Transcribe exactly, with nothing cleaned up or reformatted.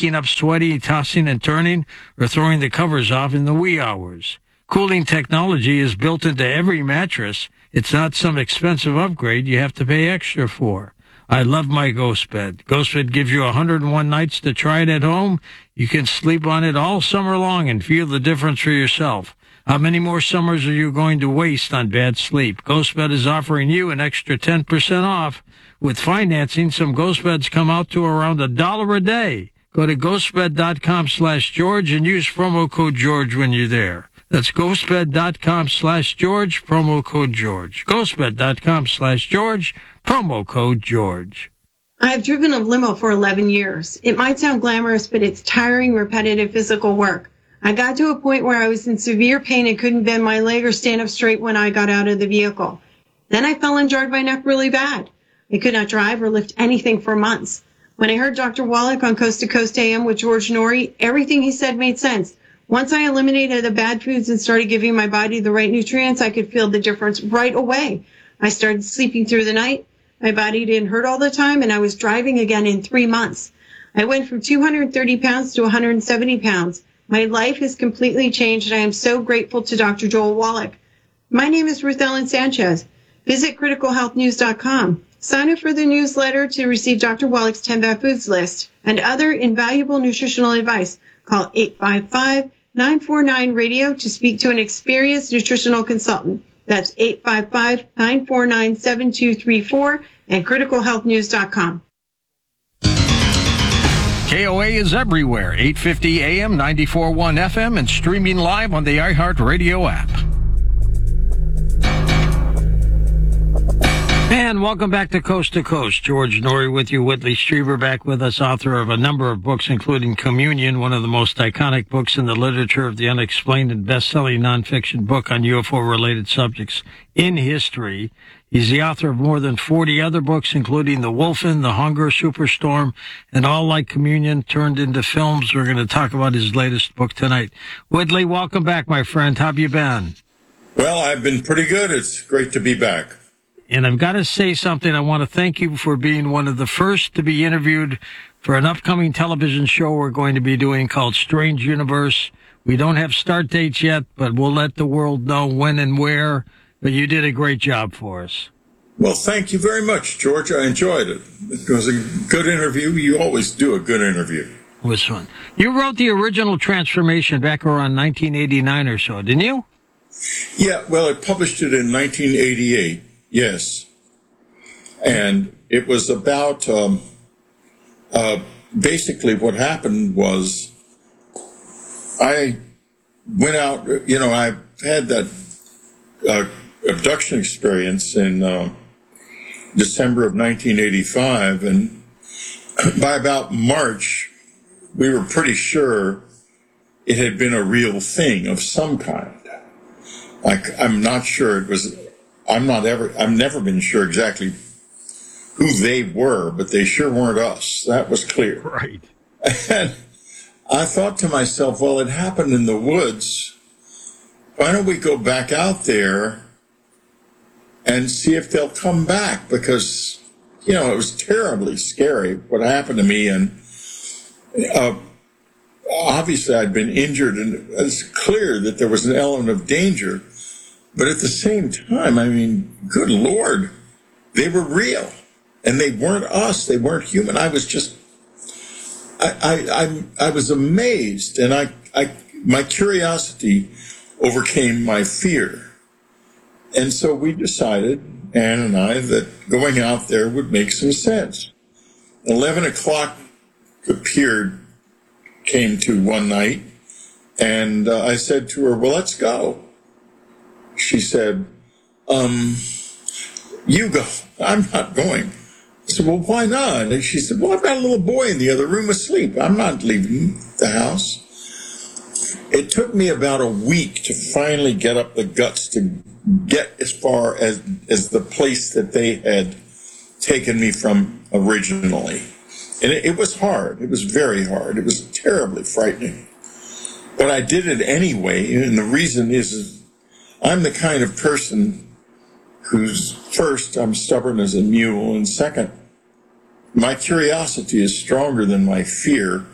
waking up sweaty, tossing and turning, or throwing the covers off in the wee hours. Cooling technology is built into every mattress. It's not some expensive upgrade you have to pay extra for. I love my Ghost Bed. Ghost Bed gives you one hundred one nights to try it at home. You can sleep on it all summer long and feel the difference for yourself. How many more summers are you going to waste on bad sleep? Ghost Bed is offering you an extra ten percent off. With financing, some Ghost Beds come out to around a dollar a day. Go to ghostbed.com slash George and use promo code George when you're there. That's ghostbed.com slash George, promo code George. ghostbed.com slash George, promo code George. I've driven a limo for eleven years. It might sound glamorous, but it's tiring, repetitive physical work. I got to a point where I was in severe pain and couldn't bend my leg or stand up straight when I got out of the vehicle. Then I fell and jarred my neck really bad. I could not drive or lift anything for months. When I heard Doctor Wallach on Coast to Coast A M with George Norrie, everything he said made sense. Once I eliminated the bad foods and started giving my body the right nutrients, I could feel the difference right away. I started sleeping through the night. My body didn't hurt all the time, and I was driving again in three months. I went from two hundred thirty pounds to one hundred seventy pounds. My life has completely changed, and I am so grateful to Doctor Joel Wallach. My name is Ruth Ellen Sanchez. Visit critical health news dot com. Sign up for the newsletter to receive Doctor Wallach's ten Bad Foods list and other invaluable nutritional advice. Call eight five five, nine four nine, radio to speak to an experienced nutritional consultant. That's eight five five, nine four nine, seven two three four and critical health news dot com. K O A is everywhere, eight fifty A M, ninety-four point one F M, and streaming live on the iHeartRadio app. And welcome back to Coast to Coast. George Norrie with you. Whitley Strieber back with us, author of a number of books, including Communion, one of the most iconic books in the literature of the unexplained and best-selling nonfiction book on U F O-related subjects in history. He's the author of more than forty other books, including The Wolfen, The Hunger, Superstorm, and all like Communion turned into films. We're going to talk about his latest book tonight. Whitley, welcome back, my friend. How have you been? Well, I've been pretty good. It's great to be back. And I've got to say something. I want to thank you for being one of the first to be interviewed for an upcoming television show we're going to be doing called Strange Universe. We don't have start dates yet, but we'll let the world know when and where. But you did a great job for us. Well, thank you very much, George. I enjoyed it. It was a good interview. You always do a good interview. It was fun. You wrote the original Transformation back around nineteen eighty-nine or so, didn't you? Yeah, well, I published it in nineteen eighty-eight. Yes. And it was about, um, uh, basically what happened was I went out, you know, I had that uh, abduction experience in uh, December of nineteen eighty-five. And by about March, we were pretty sure it had been a real thing of some kind. Like, I'm not sure it was... I'm not ever, I've never been sure exactly who they were, but they sure weren't us. That was clear. Right. And I thought to myself, well, it happened in the woods. Why don't we go back out there and see if they'll come back? Because, you know, it was terribly scary what happened to me. And uh, obviously I'd been injured, and it's clear that there was an element of danger. But at the same time, I mean, good Lord, they were real. And they weren't us. They weren't human. I was just, I, I, I, I was amazed. And I, I, my curiosity overcame my fear. And so we decided, Ann and I, that going out there would make some sense. Eleven o'clock appeared, came to one night. And uh, I said to her, well, let's go. She said, um, you go. I'm not going. I said, well, why not? And she said, well, I've got a little boy in the other room asleep. I'm not leaving the house. It took me about a week to finally get up the guts to get as far as, as the place that they had taken me from originally. And it, it was hard. It was very hard. It was terribly frightening. But I did it anyway, and the reason is, is I'm the kind of person who's, first, I'm stubborn as a mule, and second, my curiosity is stronger than my fear,